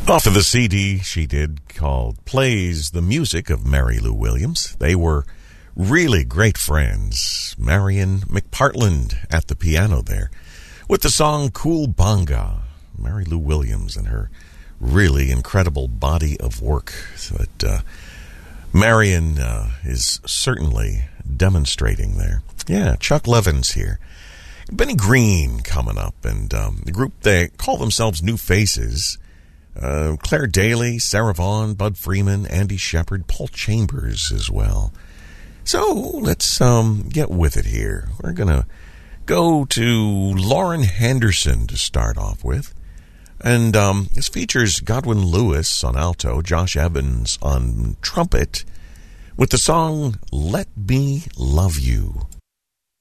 Off of the CD she did called Plays the Music of Mary Lou Williams. They were really great friends. Marion McPartland at the piano there with the song Cool Banga. Mary Lou Williams and her really incredible body of work that Marion is certainly demonstrating there. Yeah, Chuck Levin's here. Benny Green coming up, and the group, they call themselves New Faces. Claire Daly, Sarah Vaughan, Bud Freeman, Andy Shepard, Paul Chambers as well. So let's get with it here. We're going to go to Lauren Henderson to start off with. And this features Godwin Lewis on alto, Josh Evans on trumpet, with the song Let Me Love You.